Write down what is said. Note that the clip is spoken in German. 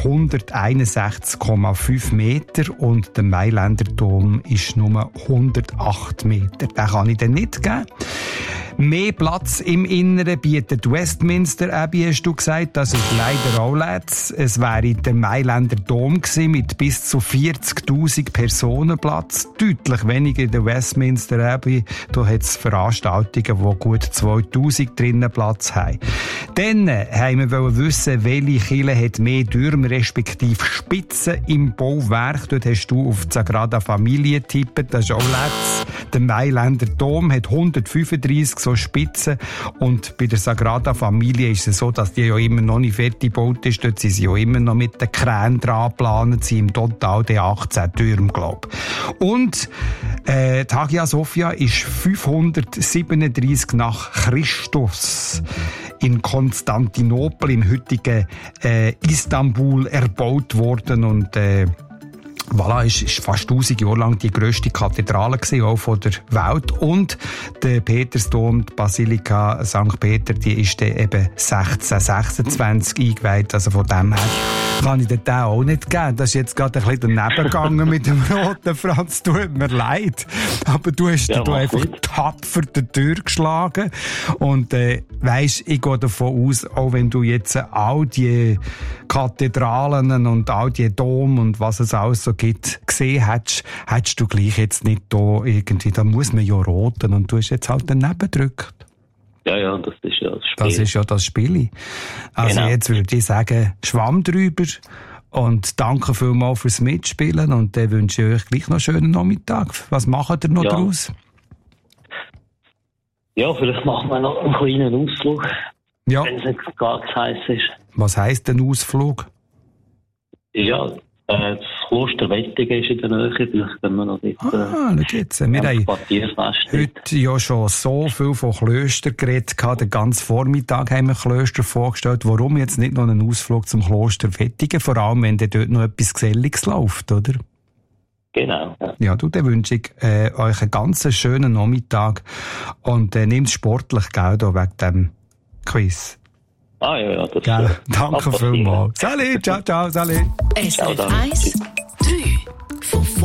161,5 Meter und der Mailänder Dom ist nur 108 Meter. Den kann ich dann nicht geben. Mehr Platz im Inneren bietet Westminster Abbey, hast du gesagt. Das ist leider auch letzt. Es wäre der Mailänder Dom gewesen mit bis zu 40.000 Personen Platz. Deutlich weniger in der Westminster Abbey. Da hat es Veranstaltungen, die gut 2.000 drinnen Platz haben. Dann wollten wir wissen, welche Kirche hat mehr Türme respektive Spitzen im Bauwerk. Dort hast du auf die Sagrada Familie getippt. Das ist auch letzt. Der Mailänder Dom hat 135 so Spitzen. Und bei der Sagrada Familie ist es so, dass die ja immer noch nicht fertig gebaut ist. Dort sind sie ja immer noch mit den Kränen dran geplant. Sie im Total die 18 Türme, glaube ich. Und die Hagia Sophia ist 537 nach Christus in Konstantinopel, im heutigen Istanbul, erbaut worden. Und voilà, ist fast 1000 Jahre lang die grösste Kathedrale gewesen, auch von der Welt. Und der Petersdom, die Basilika St. Peter, die ist dann eben 1626 eingeweiht. Also von dem her kann ich den auch nicht geben. Das ist jetzt gerade ein bisschen daneben gegangen mit dem roten Franz. Tut mir leid. Aber du hast da einfach tapfer die Tür geschlagen. Und weisst, ich gehe davon aus, auch wenn du jetzt all die Kathedralen und all die Dom und was es alles so gibt, gesehen hättest du gleich jetzt nicht da irgendwie, da muss man ja roten und du hast jetzt halt daneben gedrückt. Ja, das ist ja das Spiel. Das ist ja das Spiel. Also genau. Jetzt würde ich sagen, Schwamm drüber und danke vielmals fürs Mitspielen und dann wünsche ich euch gleich noch einen schönen Nachmittag. Was macht ihr noch draus? Ja, vielleicht machen wir noch einen kleinen Ausflug, wenn es nicht gar heiß ist. Was heisst denn Ausflug? Ja, das Kloster Wettigen ist in der Nähe, vielleicht können wir noch dort schau jetzt. Wir haben heute ja schon so viel von Klöstern geredet, den ganzen Vormittag haben wir Klöster vorgestellt. Warum jetzt nicht noch einen Ausflug zum Kloster Wettigen, vor allem wenn dort noch etwas Geselliges läuft, oder? Genau. Ja, dann wünsche ich euch einen ganz schönen Nachmittag und nehmt es sportlich, gell, da wegen dem Quiz. Ja, das danke vielmals. Salut, ciao, salut. SRF 1, 3 von